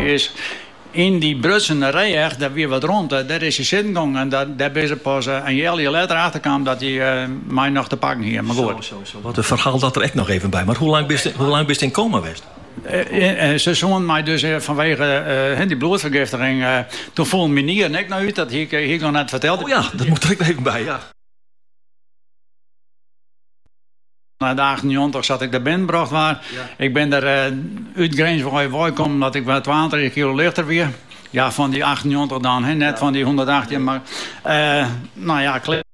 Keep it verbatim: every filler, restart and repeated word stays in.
is in die brutsende rij, daar weer wat rond. Daar is hij zitten gegaan en daar, daar is er pas uh, een jaar later achterkwam dat hij uh, mij nog te pakken hier. Maar goed. Zo, zo, zo. Wat een verhaal dat er echt nog even bij. Maar hoe lang ben je, hoe lang ben je in coma geweest? Uh, uh, ze zonden mij dus uh, vanwege uh, die bloedvergiftiging. Uh, toen voelde mijn nier nek nou uit, dat heb ik, ik nog net verteld. Oh ja, dat moet er even bij, ja. Na de achtentwintig zat ik daar binnengebracht waar. Ja. Ik ben er uh, uit grens waar je kwam, omdat ik wel twaalf kilo lichter weer. Ja, van die achtentwintig dan, hè, net ja. van die honderdachttien. Maar uh, nou ja,